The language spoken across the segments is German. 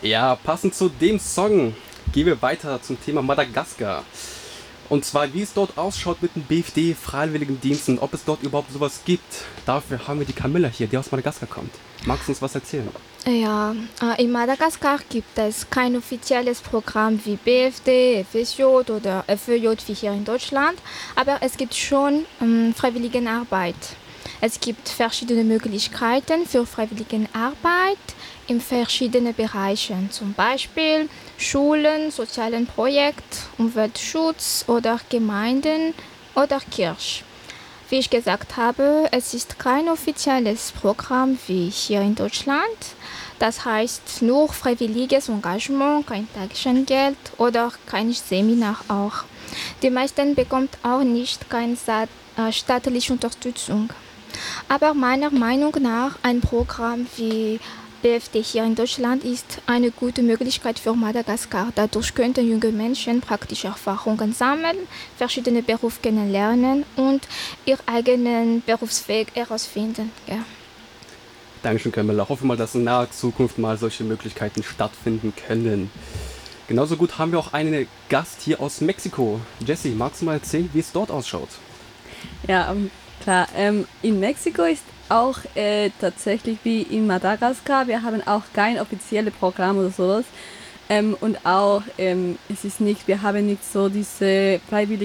Ja, passend zu dem Song gehen wir weiter zum Thema Madagaskar. Und zwar, wie es dort ausschaut mit den BFD-Freiwilligendiensten, ob es dort überhaupt sowas gibt. Dafür haben wir die Camilla hier, die aus Madagaskar kommt. Magst du uns was erzählen? Ja, in Madagaskar gibt es kein offizielles Programm wie BFD, FSJ oder FÖJ wie hier in Deutschland, aber es gibt schon Freiwilligenarbeit. Es gibt verschiedene Möglichkeiten für Freiwilligenarbeit in verschiedenen Bereichen, zum Beispiel Schulen, sozialen Projekte, Umweltschutz oder Gemeinden oder Kirche. Wie ich gesagt habe, es ist kein offizielles Programm wie hier in Deutschland. Das heißt nur freiwilliges Engagement, kein Taschengeld oder kein Seminar auch. Die meisten bekommen auch nicht keine staatliche Unterstützung. Aber meiner Meinung nach ein Programm wie BFD hier in Deutschland ist eine gute Möglichkeit für Madagaskar. Dadurch könnten junge Menschen praktische Erfahrungen sammeln, verschiedene Berufe kennenlernen und ihren eigenen Berufsweg herausfinden. Ja. Dankeschön, Camilla. Hoffe mal, dass in naher Zukunft mal solche Möglichkeiten stattfinden können. Genauso gut haben wir auch einen Gast hier aus Mexiko. Jessie, magst du mal erzählen, wie es dort ausschaut? Ja, klar. In Mexiko ist auch tatsächlich wie in Madagaskar. Wir haben auch kein offizielles Programm oder sowas. Und auch, es ist nicht, wir haben nicht so diese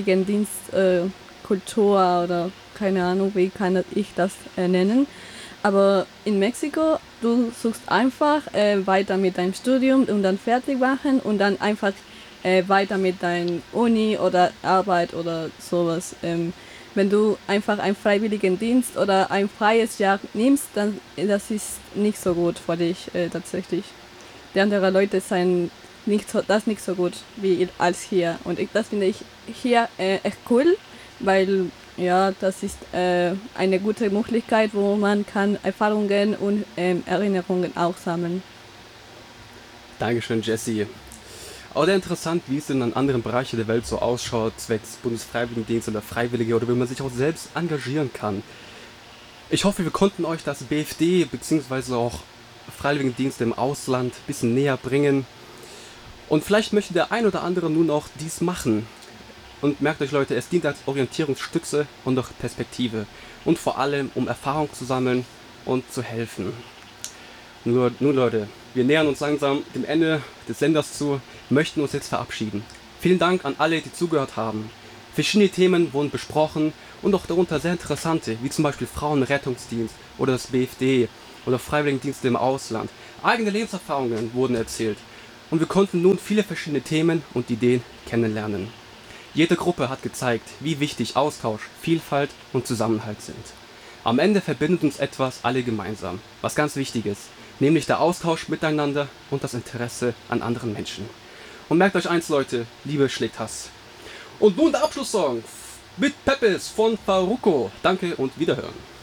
Freiwilligendienstkultur oder keine Ahnung, wie kann ich das nennen. Aber in Mexiko, du suchst einfach weiter mit deinem Studium und dann fertig machen und dann einfach weiter mit deiner Uni oder Arbeit oder sowas. Wenn du einfach einen Freiwilligendienst oder ein freies Jahr nimmst, dann das ist nicht so gut für dich tatsächlich. Die anderen Leute sind nicht so gut wie als hier. Und das finde ich hier echt cool, weil ja, das ist eine gute Möglichkeit, wo man kann Erfahrungen und Erinnerungen auch sammeln. Dankeschön, Jessie. Auch sehr interessant, wie es in anderen Bereichen der Welt so ausschaut, zwecks Bundesfreiwilligendienst oder Freiwillige oder wie man sich auch selbst engagieren kann. Ich hoffe, wir konnten euch das BFD bzw. auch Freiwilligendienste im Ausland ein bisschen näher bringen. Und vielleicht möchte der ein oder andere nun auch dies machen. Und merkt euch, Leute, es dient als Orientierungsstütze und auch Perspektive. Und vor allem, um Erfahrung zu sammeln und zu helfen. Nun, Leute, wir nähern uns langsam dem Ende des Senders zu, möchten uns jetzt verabschieden. Vielen Dank an alle, die zugehört haben. Verschiedene Themen wurden besprochen und auch darunter sehr interessante, wie zum Beispiel Frauenrettungsdienst oder das BFD oder Freiwilligendienste im Ausland. Eigene Lebenserfahrungen wurden erzählt und wir konnten nun viele verschiedene Themen und Ideen kennenlernen. Jede Gruppe hat gezeigt, wie wichtig Austausch, Vielfalt und Zusammenhalt sind. Am Ende verbindet uns etwas alle gemeinsam, was ganz wichtig ist, nämlich der Austausch miteinander und das Interesse an anderen Menschen. Und merkt euch eins, Leute, Liebe schlägt Hass. Und nun der Abschlusssong mit Peppes von Farruko. Danke und Wiederhören.